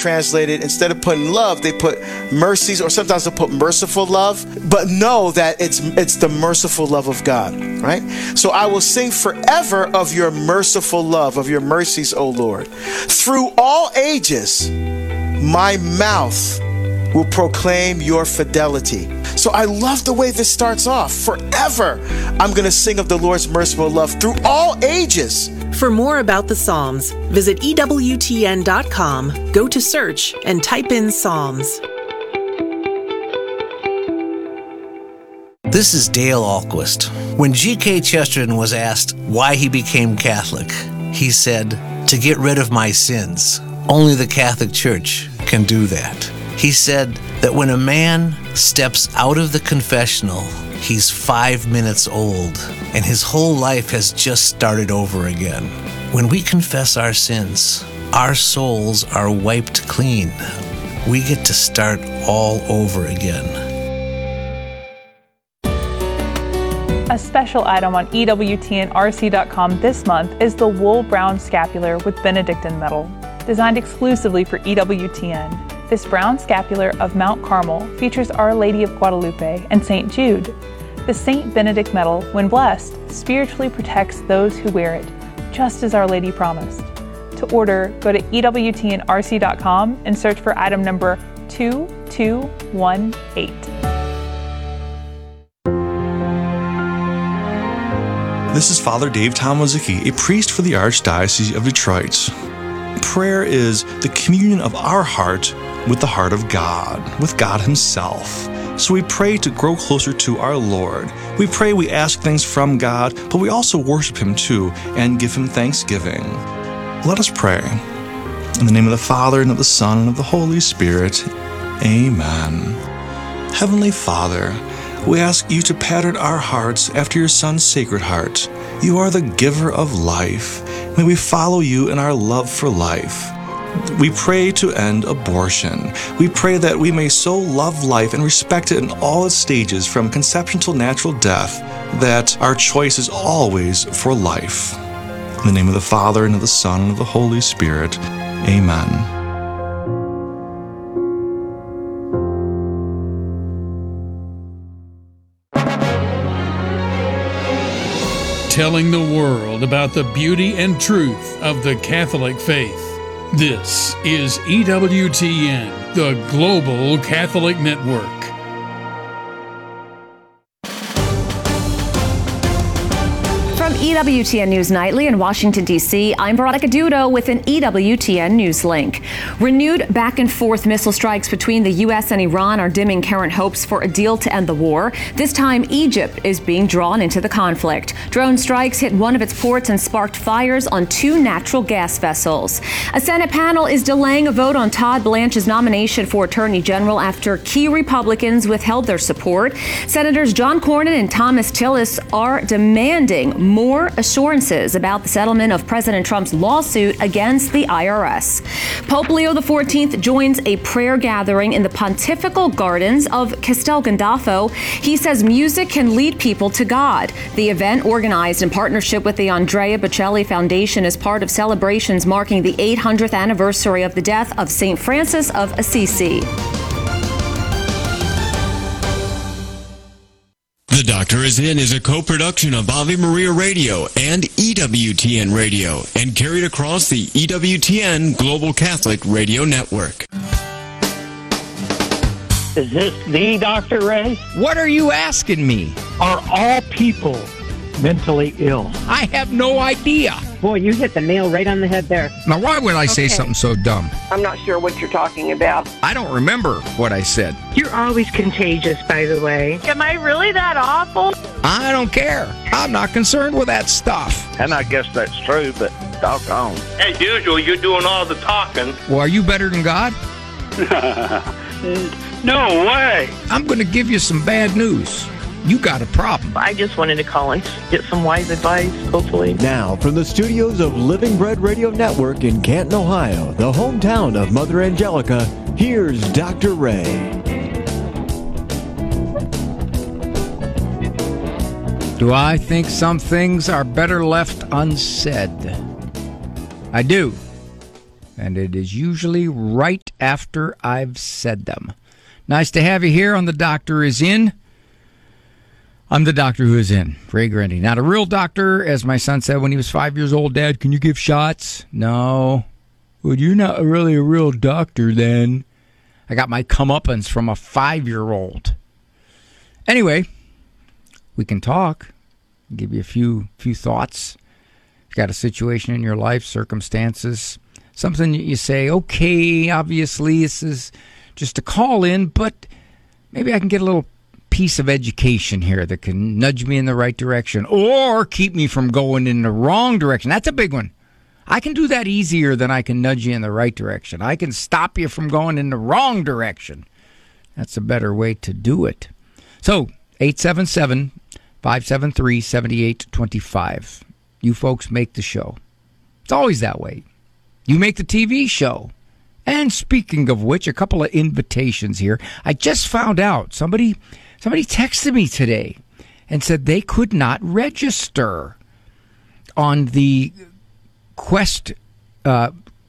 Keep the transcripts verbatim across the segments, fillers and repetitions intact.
translated, instead of putting love, they put mercies, or sometimes they'll put merciful love. But know that it's it's the merciful love of God, right? So I will sing forever of your merciful love, of your mercies, O Lord. Through all ages, my mouth will proclaim your fidelity. So I love the way this starts off. Forever, I'm going to sing of the Lord's merciful love through all ages. For more about the Psalms, visit E W T N dot com, go to search, and type in Psalms. This is Dale Ahlquist. When G K Chesterton was asked why he became Catholic, he said, "To get rid of my sins. Only the Catholic Church can do that." He said that when a man steps out of the confessional, he's five minutes old, and his whole life has just started over again. When we confess our sins, our souls are wiped clean. We get to start all over again. A special item on E W T N R C dot com this month is the Wool Brown Scapular with Benedictine metal, designed exclusively for E W T N. This brown scapular of Mount Carmel features Our Lady of Guadalupe and Saint Jude. The Saint Benedict medal, when blessed, spiritually protects those who wear it, just as Our Lady promised. To order, go to E W T N R C dot com and search for item number two two one eight. This is Father Dave Tomaszewski, a priest for the Archdiocese of Detroit. Prayer is the communion of our heart with the heart of God, with God Himself. So we pray to grow closer to our Lord. We pray, we ask things from God, but we also worship Him too and give Him thanksgiving. Let us pray. In the name of the Father, and of the Son, and of the Holy Spirit. Amen. Heavenly Father, we ask You to pattern our hearts after Your Son's Sacred Heart. You are the giver of life. May we follow You in our love for life. We pray to end abortion. We pray that we may so love life and respect it in all its stages, from conception till natural death, that our choice is always for life. In the name of the Father, and of the Son, and of the Holy Spirit. Amen. Telling the world about the beauty and truth of the Catholic faith. This is E W T N, the Global Catholic Network. From E W T N News Nightly in Washington, D C, I'm Veronica Dudo with an E W T N News link. Renewed back and forth missile strikes between the U S and Iran are dimming current hopes for a deal to end the war. This time, Egypt is being drawn into the conflict. Drone strikes hit one of its ports and sparked fires on two natural gas vessels. A Senate panel is delaying a vote on Todd Blanche's nomination for Attorney General after key Republicans withheld their support. Senators John Cornyn and Thomas Tillis are demanding more assurances about the settlement of President Trump's lawsuit against the I R S. Pope Leo the fourteenth joins a prayer gathering in the Pontifical Gardens of Castel Gandolfo. He says music can lead people to God. The event, organized in partnership with the Andrea Bocelli Foundation, is part of celebrations marking the eight hundredth anniversary of the death of Saint Francis of Assisi. The Doctor Is In is a co-production of Ave Maria Radio and E W T N Radio, and carried across the E W T N Global Catholic Radio Network. Is this the Doctor Ray? What are you asking me? Are all people mentally ill? I have no idea. Boy, you hit the nail right on the head there. Now, why would I say Okay. something so dumb? I'm not sure what you're talking about. I don't remember what I said. You're always contagious, by the way. Am I really that awful? I don't care. I'm not concerned with that stuff. And I guess that's true, but doggone. As usual, you're doing all the talking. Well, are you better than God? No way. I'm going to give you some bad news. You got a problem. I just wanted to call and get some wise advice, hopefully. Now, from the studios of Living Bread Radio Network in Canton, Ohio, the hometown of Mother Angelica, here's Doctor Ray. Do I think some things are better left unsaid? I do. And it is usually right after I've said them. Nice to have you here on The Doctor Is In. I'm the doctor who is in, Ray Grundy. Not a real doctor, as my son said when he was five years old. Dad, can you give shots? No. Well, you're not really a real doctor then. I got my comeuppance from a five-year-old. Anyway, we can talk. I'll give you a few few thoughts. You've got a situation in your life, circumstances, something that you say, okay, obviously this is just a call in, but maybe I can get a little piece of education here that can nudge me in the right direction or keep me from going in the wrong direction. That's a big one. I can do that easier than I can nudge you in the right direction. I can stop you from going in the wrong direction. That's a better way to do it. So, eight seven seven, five seven three, seven eight two five. You folks make the show. It's always that way. You make the T V show. And speaking of which, a couple of invitations here. I just found out, somebody somebody texted me today and said they could not register on the Quest, uh,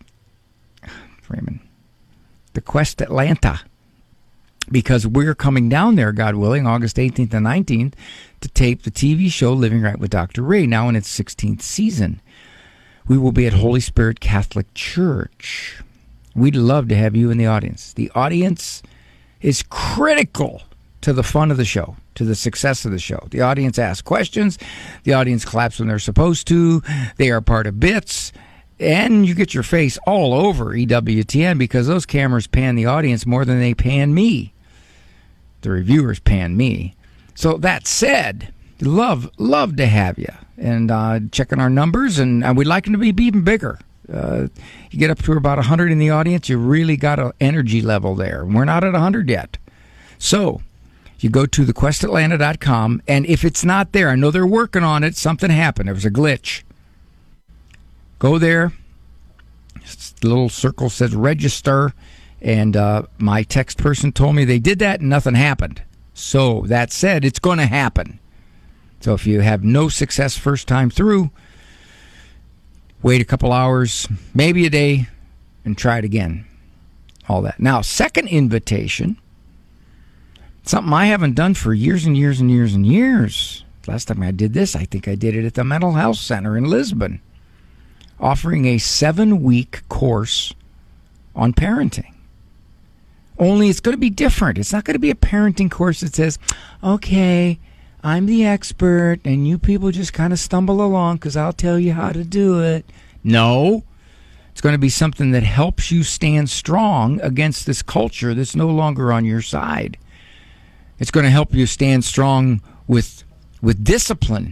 Raymond, the Quest Atlanta, because we're coming down there, God willing, August eighteenth and nineteenth, to tape the T V show Living Right with Doctor Ray, now in its sixteenth season. We will be at Holy Spirit Catholic Church. We'd love to have you in the audience. The audience is critical to the fun of the show, to the success of the show. The audience asks questions. The audience claps when they're supposed to. They are part of bits. And you get your face all over E W T N because those cameras pan the audience more than they pan me. The reviewers pan me. So that said, love, love to have you. And uh, checking our numbers, and uh, we'd like them to be even bigger. Uh, you get up to about one hundred in the audience, you really got an energy level there. We're not at one hundred yet. So you go to the quest atlanta dot com, and if it's not there, I know they're working on it. Something happened. There was a glitch. Go there. The little circle says register, and uh, my text person told me they did that and nothing happened. So that said, it's going to happen. So if you have no success first time through, wait a couple hours, maybe a day, and try it again. All that. Now, second invitation, something I haven't done for years and years and years and years. Last time I did this, I think I did it at the Mental Health Center in Lisbon, offering a seven-week course on parenting. Only it's going to be different. It's not going to be a parenting course that says, okay, I'm the expert, and you people just kind of stumble along because I'll tell you how to do it. No. It's going to be something that helps you stand strong against this culture that's no longer on your side. It's going to help you stand strong with with discipline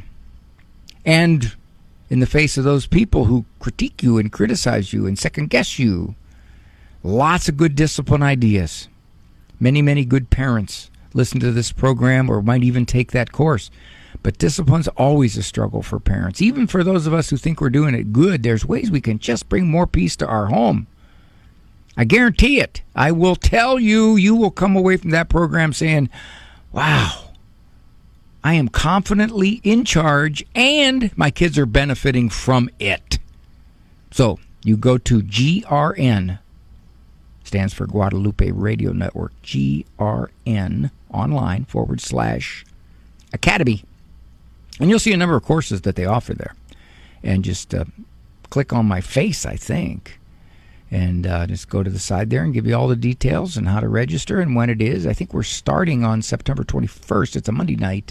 and in the face of those people who critique you and criticize you and second-guess you. Lots of good discipline ideas. Many, many good parents listen to this program or might even take that course. But discipline's always a struggle for parents. Even for those of us who think we're doing it good, there's ways we can just bring more peace to our home. I guarantee it. I will tell you, you will come away from that program saying, wow, I am confidently in charge and my kids are benefiting from it. So you go to G R N, stands for Guadalupe Radio Network, G R N, online, forward slash academy. And you'll see a number of courses that they offer there. And just uh, click on my face, I think. And uh, just go to the side there and give you all the details and how to register and when it is. I think we're starting on September twenty-first. It's a Monday night.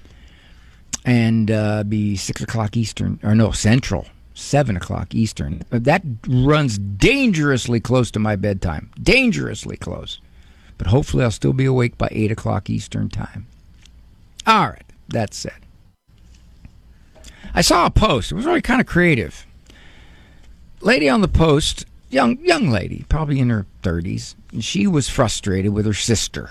And uh, be six o'clock Eastern, or no, Central, seven o'clock Eastern. That runs dangerously close to my bedtime. Dangerously close. But hopefully I'll still be awake by eight o'clock Eastern time. All right, that said. I saw a post. It was really kind of creative. Lady on the post, young young lady, probably in her thirties, and she was frustrated with her sister.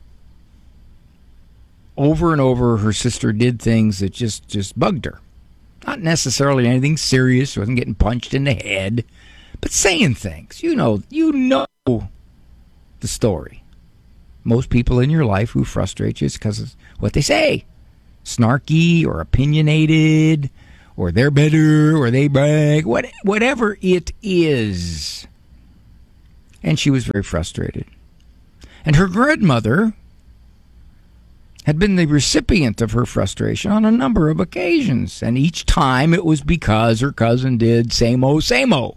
Over and over, her sister did things that just, just bugged her. Not necessarily anything serious. She wasn't getting punched in the head, but saying things. You know, you know the story. Most people in your life who frustrate you is because of what they say. Snarky or opinionated, or they're better, or they brag, what, whatever it is. And she was very frustrated. And her grandmother had been the recipient of her frustration on a number of occasions. And each time it was because her cousin did same-o, same-o.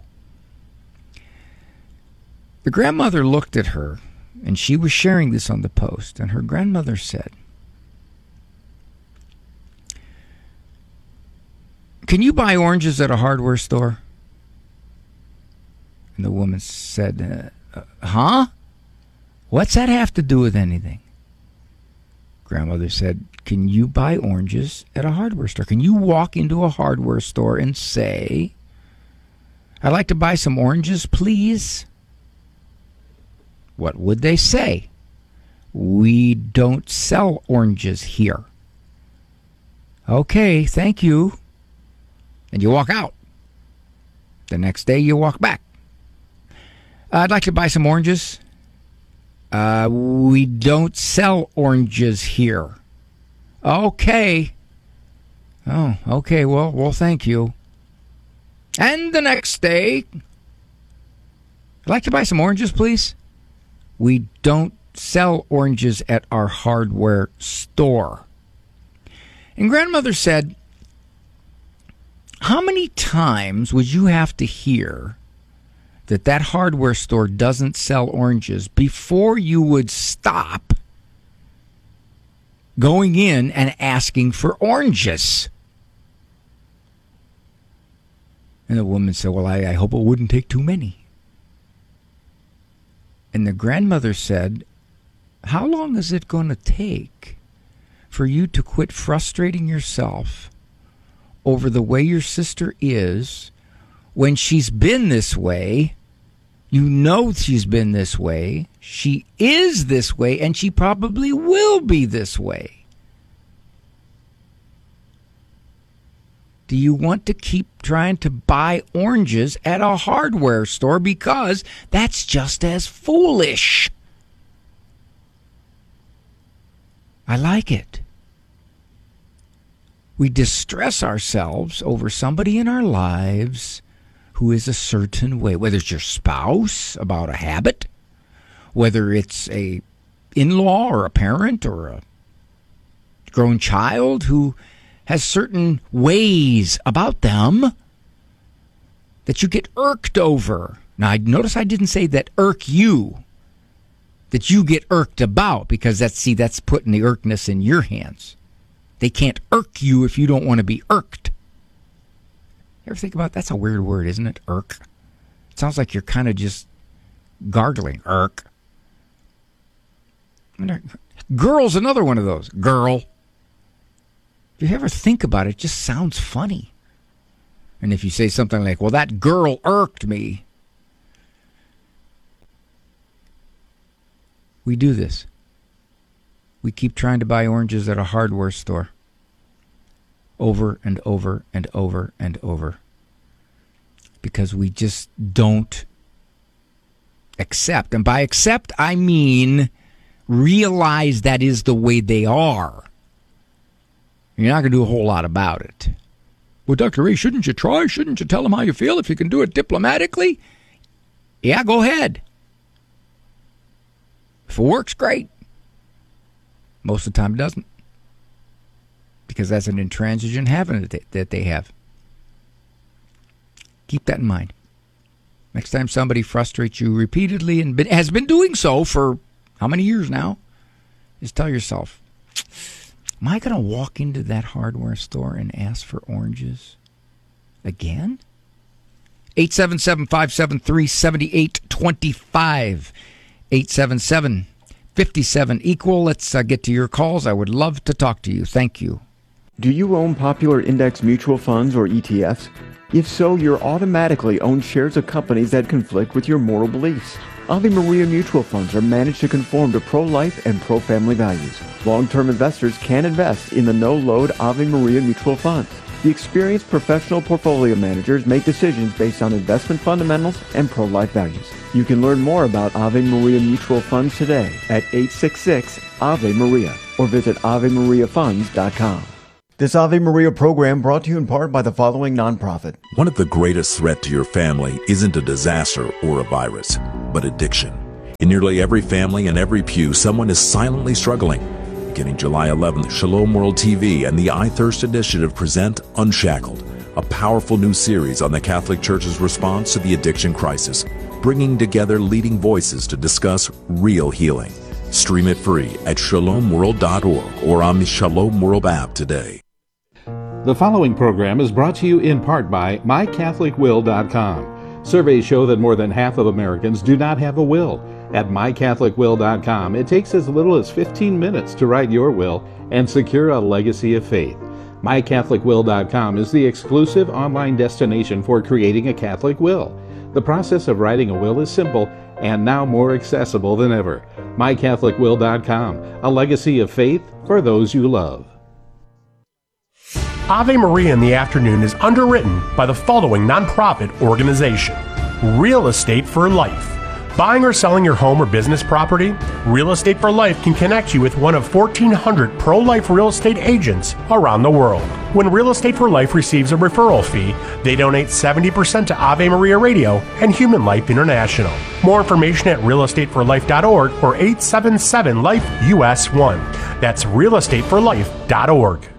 The grandmother looked at her, and she was sharing this on the post, and her grandmother said, "Can you buy oranges at a hardware store?" And the woman said, uh, huh? What's that have to do with anything? Grandmother said, can you buy oranges at a hardware store? Can you walk into a hardware store and say, I'd like to buy some oranges, please? What would they say? We don't sell oranges here. Okay, thank you. And you walk out. The next day you walk back. I'd like to buy some oranges. Uh, we don't sell oranges here. Okay. Oh, okay, well, well, thank you. And the next day, I'd like to buy some oranges, please. We don't sell oranges at our hardware store. And grandmother said, how many times would you have to hear that that hardware store doesn't sell oranges before you would stop going in and asking for oranges? And the woman said, well, I, I hope it wouldn't take too many. And the grandmother said, how long is it going to take for you to quit frustrating yourself over the way your sister is when she's been this way? You know she's been this way. She is this way, and she probably will be this way. Do you want to keep trying to buy oranges at a hardware store? Because that's just as foolish. I like it. We distress ourselves over somebody in our lives who is a certain way, whether it's your spouse about a habit, whether it's a in-law or a parent or a grown child who has certain ways about them that you get irked over. Now, I notice I didn't say that irk you, that you get irked about, because that's, see, that's putting the irkness in your hands. They can't irk you if you don't want to be irked. You ever think about, that's a weird word, isn't it? Irk. It sounds like you're kind of just gargling. Irk. Girl's another one of those. Girl. If you ever think about it, it just sounds funny. And if you say something like, well, that girl irked me. We do this. We keep trying to buy oranges at a hardware store. Over and over and over and over. Because we just don't accept. And by accept, I mean realize that is the way they are. You're not going to do a whole lot about it. Well, Doctor Ray, shouldn't you try? Shouldn't you tell them how you feel if you can do it diplomatically? Yeah, go ahead. If it works, great. Most of the time it doesn't. Because that's an intransigent habit that they have. Keep that in mind. Next time somebody frustrates you repeatedly and been, has been doing so for how many years now, just tell yourself, am I going to walk into that hardware store and ask for oranges again? eight seven seven, five seven three, seven eight two five. eight seven seven, five seven, equal. Let's uh, get to your calls. I would love to talk to you. Thank you. Do you own popular index mutual funds or E T Fs? If so, you're automatically own shares of companies that conflict with your moral beliefs. Ave Maria mutual funds are managed to conform to pro-life and pro-family values. Long-term investors can invest in the no-load Ave Maria mutual funds. The experienced professional portfolio managers make decisions based on investment fundamentals and pro-life values. You can learn more about Ave Maria mutual funds today at eight six six, A V E, Maria or visit ave maria funds dot com. This Ave Maria program brought to you in part by the following nonprofit. One of the greatest threats to your family isn't a disaster or a virus, but addiction. In nearly every family and every pew, someone is silently struggling. Beginning July eleventh, Shalom World T V and the I Thirst Initiative present Unshackled, a powerful new series on the Catholic Church's response to the addiction crisis, bringing together leading voices to discuss real healing. Stream it free at shalom world dot org or on the Shalom World app today. The following program is brought to you in part by my catholic will dot com. Surveys show that more than half of Americans do not have a will. At my catholic will dot com, it takes as little as fifteen minutes to write your will and secure a legacy of faith. my catholic will dot com is the exclusive online destination for creating a Catholic will. The process of writing a will is simple and now more accessible than ever. my catholic will dot com, a legacy of faith for those you love. Ave Maria in the Afternoon is underwritten by the following nonprofit organization: Real Estate for Life. Buying or selling your home or business property? Real Estate for Life can connect you with one of fourteen hundred pro-life real estate agents around the world. When Real Estate for Life receives a referral fee, they donate seventy percent to Ave Maria Radio and Human Life International. More information at real estate for life dot org or eight seven seven life U S one. That's real estate for life dot org.